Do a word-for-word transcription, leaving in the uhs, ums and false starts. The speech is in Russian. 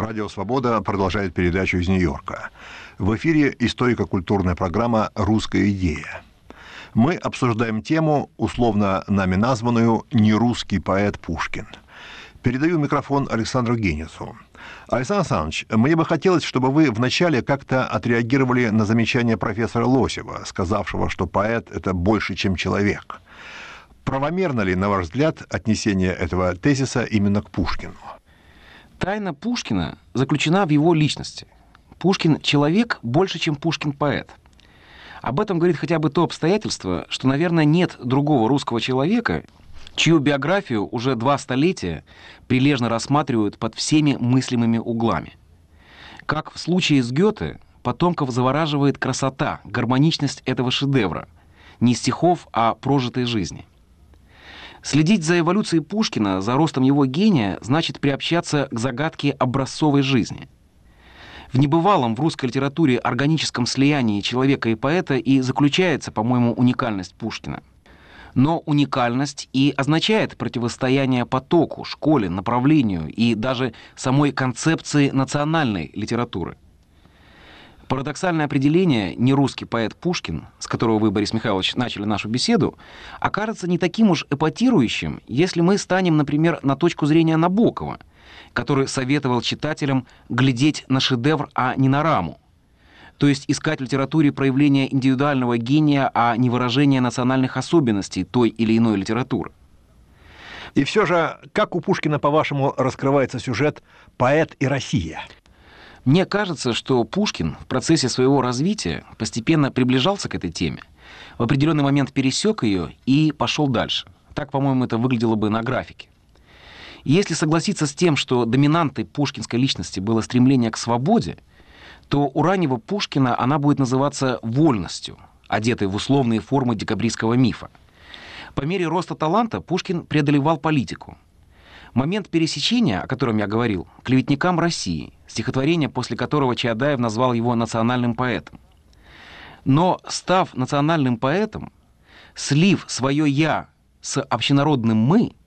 Радио «Свобода» продолжает передачу из Нью-Йорка. В эфире историко-культурная программа «Русская идея». Мы обсуждаем тему, условно нами названную «Нерусский поэт Пушкин». Передаю микрофон Александру Генису. Александр Александрович, мне бы хотелось, чтобы вы вначале как-то отреагировали на замечание профессора Лосева, сказавшего, что поэт – это больше, чем человек. Правомерно ли, на ваш взгляд, отнесение этого тезиса именно к Пушкину? Тайна Пушкина заключена в его личности. Пушкин – человек больше, чем Пушкин – поэт. Об этом говорит хотя бы то обстоятельство, что, наверное, нет другого русского человека, чью биографию уже два столетия прилежно рассматривают под всеми мыслимыми углами. Как в случае с Гёте, потомков завораживает красота, гармоничность этого шедевра, не стихов, а прожитой жизни. Следить за эволюцией Пушкина, за ростом его гения, значит приобщаться к загадке образцовой жизни. В небывалом в русской литературе органическом слиянии человека и поэта и заключается, по-моему, уникальность Пушкина. Но уникальность и означает противостояние потоку, школе, направлению и даже самой концепции национальной литературы. Парадоксальное определение «нерусский поэт Пушкин», с которого вы, Борис Михайлович, начали нашу беседу, окажется не таким уж эпатирующим, если мы станем, например, на точку зрения Набокова, который советовал читателям глядеть на шедевр, а не на раму. То есть искать в литературе проявление индивидуального гения, а не выражение национальных особенностей той или иной литературы. И все же, как у Пушкина, по-вашему, раскрывается сюжет «Поэт и Россия»? Мне кажется, что Пушкин в процессе своего развития постепенно приближался к этой теме, в определенный момент пересек ее и пошел дальше. Так, по-моему, это выглядело бы на графике. И если согласиться с тем, что доминантой пушкинской личности было стремление к свободе, то у раннего Пушкина она будет называться вольностью, одетой в условные формы декабристского мифа. По мере роста таланта Пушкин преодолевал политику. Момент пересечения, о котором я говорил, «Клеветникам России», стихотворение, после которого Чаадаев назвал его национальным поэтом. Но, став национальным поэтом, слив свое «я» с общенародным «мы»,